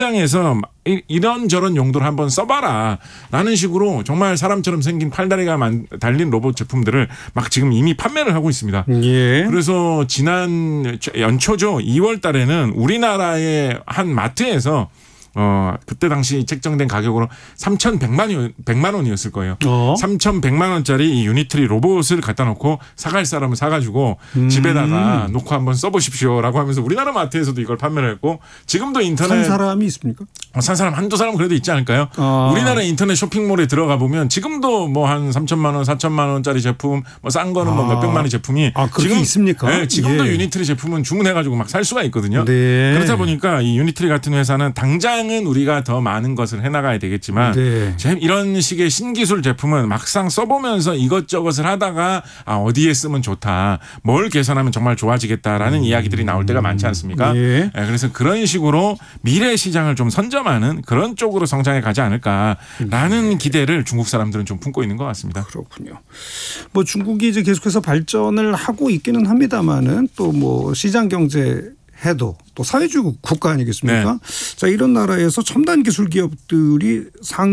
시장에서 이런저런 용도로 한번 써봐라 라는 식으로 정말 사람처럼 생긴 팔다리가 달린 로봇 제품들을 막 지금 이미 판매를 하고 있습니다. 예. 그래서 지난 연초죠. 2월 달에는 우리나라의 한 마트에서 그때 당시 책정된 가격으로 3,100만 원이었을 거예요. 3,100만 원짜리 이 유니트리 로봇을 갖다 놓고 사갈 사람은 사가지고 집에다가 놓고 한번 써보십시오라고 하면서 우리나라 마트에서도 이걸 판매를 했고 지금도 인터넷 산 사람이 있습니까? 산 사람 한두 사람 그래도 있지 않을까요? 우리나라 인터넷 쇼핑몰에 들어가 보면 지금도 뭐 한 3천만 원, 4천만 원짜리 제품, 뭐 싼 거는 뭐 몇백만 원 제품이 그게 지금 있습니까? 네, 지금도 예. 유니트리 제품은 주문해가지고 막 살 수가 있거든요. 네. 그렇다 보니까 이 유니트리 같은 회사는 당장은 우리가 더 많은 것을 해나가야 되겠지만 네. 이런 식의 신기술 제품은 막상 써보면서 이것저것을 하다가 어디에 쓰면 좋다, 뭘 개선하면 정말 좋아지겠다라는 이야기들이 나올 때가 많지 않습니까? 예. 네, 그래서 그런 식으로 미래 시장을 좀 선점하는 그런 쪽으로 성장해 가지 않을까라는 기대를 중국 사람들은 좀 품고 있는 것 같습니다. 그렇군요. 뭐 중국이 이제 계속해서 발전을 하고 있기는 합니다만은 또 뭐 시장 경제 해도 또 사회주의 국가 아니겠습니까? 네. 자, 이런 나라에서 첨단 기술 기업들이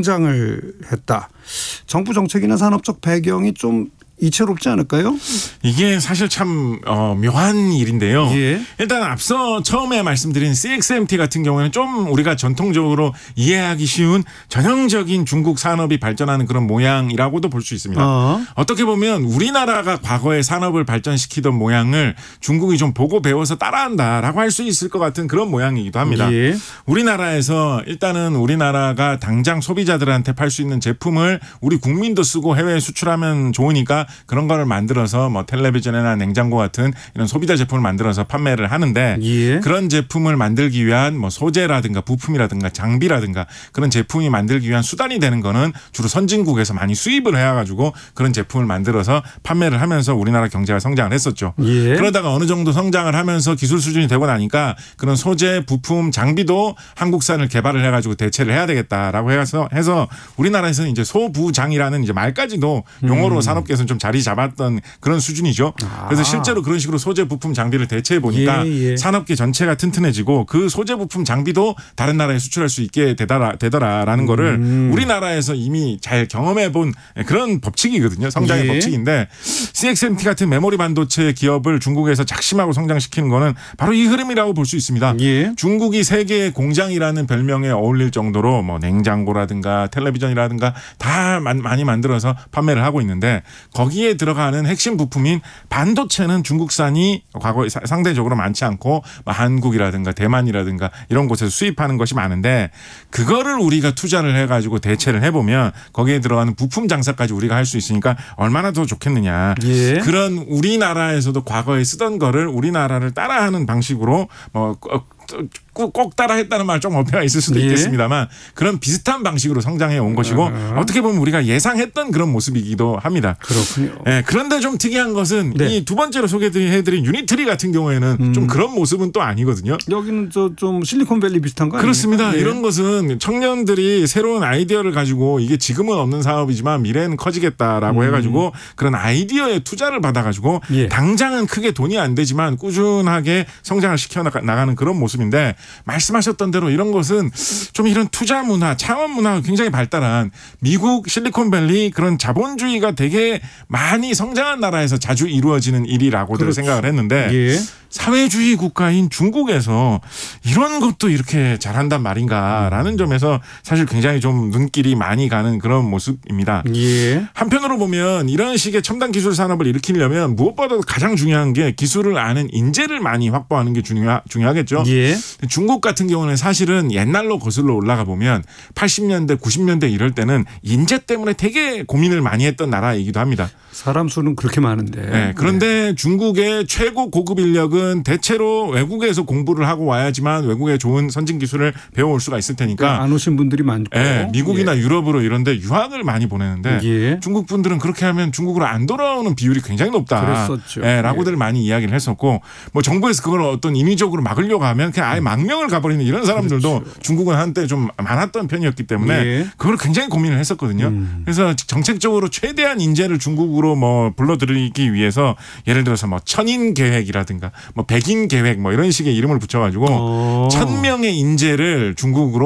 상장을 했다. 정부 정책이나 산업적 배경이 좀 이채롭지 않을까요? 이게 사실 참 묘한 일인데요. 예. 일단 앞서 처음에 말씀드린 CXMT 같은 경우에는 좀 우리가 전통적으로 이해하기 쉬운 전형적인 중국 산업이 발전하는 그런 모양이라고도 볼 수 있습니다. 어떻게 보면 우리나라가 과거에 산업을 발전시키던 모양을 중국이 좀 보고 배워서 따라한다라고 할 수 있을 것 같은 그런 모양이기도 합니다. 예. 우리나라에서 일단은 우리나라가 당장 소비자들한테 팔 수 있는 제품을 우리 국민도 쓰고 해외에 수출하면 좋으니까 그런 거를 만들어서 뭐 텔레비전이나 냉장고 같은 이런 소비자 제품을 만들어서 판매를 하는데 예. 그런 제품을 만들기 위한 뭐 소재라든가 부품이라든가 장비라든가 그런 제품이 만들기 위한 수단이 되는 거는 주로 선진국에서 많이 수입을 해가지고 그런 제품을 만들어서 판매를 하면서 우리나라 경제가 성장을 했었죠. 예. 그러다가 어느 정도 성장을 하면서 기술 수준이 되고 나니까 그런 소재, 부품, 장비도 한국산을 개발을 해가지고 대체를 해야 되겠다라고 해서 우리나라에서는 이제 소부장이라는 이제 말까지도 용어로 산업계에서는 좀 자리 잡았던 그런 수준이죠. 그래서 실제로 그런 식으로 소재, 부품, 장비를 대체해 보니까 산업계 전체가 튼튼해지고 그 소재, 부품, 장비도 다른 나라에 수출할 수 있게 되더라라는 거를 우리나라에서 이미 잘 경험해 본 그런 법칙이거든요. 성장의 법칙인데 CXMT 같은 메모리 반도체 기업을 중국에서 작심하고 성장시키는 거는 바로 이 흐름이라고 볼 수 있습니다. 중국이 세계의 공장이라는 별명에 어울릴 정도로 뭐 냉장고라든가 텔레비전이라든가 다 많이 만들어서 판매를 하고 있는데 거기에 들어가는 핵심 부품인 반도체는 중국산이 과거에 상대적으로 많지 않고 뭐 한국이라든가 대만이라든가 이런 곳에서 수입하는 것이 많은데 그거를 우리가 투자를 해가지고 대체를 해보면 거기에 들어가는 부품 장사까지 우리가 할 수 있으니까 얼마나 더 좋겠느냐. 그런 우리나라에서도 과거에 쓰던 거를 우리나라를 따라하는 방식으로 뭐 꼭 따라했다는 말 좀 어폐가 있을 수도 있겠습니다만 그런 비슷한 방식으로 성장해 온 것이고 어떻게 보면 우리가 예상했던 그런 모습이기도 합니다. 그렇군요. 네, 그런데 좀 특이한 것은 이 두 번째로 소개해드린 유니트리 같은 경우에는 좀 그런 모습은 또 아니거든요. 여기는 좀 실리콘밸리 비슷한 거 아니에요? 그렇습니다. 이런 것은 청년들이 새로운 아이디어를 가지고 이게 지금은 없는 사업이지만 미래에는 커지겠다라고 해가지고 그런 아이디어에 투자를 받아가지고 당장은 크게 돈이 안 되지만 꾸준하게 성장을 시켜 나가는 그런 모습인데 말씀하셨던 대로 이런 것은 좀 이런 투자 문화, 창업 문화가 굉장히 발달한 미국 실리콘밸리 그런 자본주의가 되게 많이 성장한 나라에서 자주 이루어지는 일이라고들 생각을 했는데 사회주의 국가인 중국에서 이런 것도 이렇게 잘한단 말인가라는 점에서 사실 굉장히 좀 눈길이 많이 가는 그런 모습입니다. 한편으로 보면 이런 식의 첨단 기술 산업을 일으키려면 무엇보다도 가장 중요한 게 기술을 아는 인재를 많이 확보하는 게 중요하겠죠. 중국 같은 경우는 사실은 옛날로 거슬러 올라가 보면 80년대, 90년대 이럴 때는 인재 때문에 되게 고민을 많이 했던 나라이기도 합니다. 사람 수는 그렇게 많은데. 그런데 중국의 최고 고급 인력은 대체로 외국에서 공부를 하고 와야지만 외국의 좋은 선진 기술을 배워올 수가 있을 테니까 안 오신 분들이 많고. 미국이나 유럽으로 이런데 유학을 많이 보내는데 중국 분들은 그렇게 하면 중국으로 안 돌아오는 비율이 굉장히 높다. 라고들 많이 이야기를 했었고 뭐 정부에서 그걸 어떤 인위적으로 막으려고 하면 그냥 아예 망명을 가버리는 이런 사람들도 중국은 한때 좀 많았던 편이었기 때문에 그걸 굉장히 고민을 했었거든요. 그래서 정책적으로 최대한 인재를 중국으로 뭐 불러들이기 위해서 예를 들어서 뭐 1000인 계획이라든가 뭐 100인 계획 뭐 이런 식의 이름을 붙여가지고 1000명의 인재를 중국으로